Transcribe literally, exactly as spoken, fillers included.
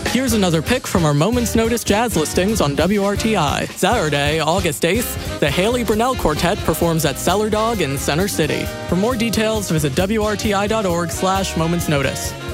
Here's another pick from our Moments Notice jazz listings on W R T I. Saturday, August eighth, the Haley Brunell Quartet performs at Cellar Dog in Center City. For more details, visit W R T I dot org slash Moments Notice.